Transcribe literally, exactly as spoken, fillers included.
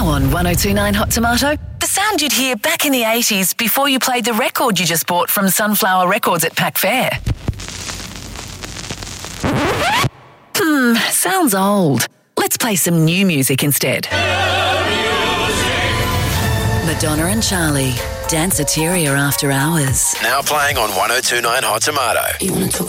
Now on one oh two point nine Hot Tomato, the sound you'd hear back in the eighties before you played the record you just bought from Sunflower Records at Pack Fair. Hmm, sounds old. Let's play some new music instead. Madonna and Charlie, Danceteria After Hours. Now playing on one oh two point nine Hot Tomato. You wanna talk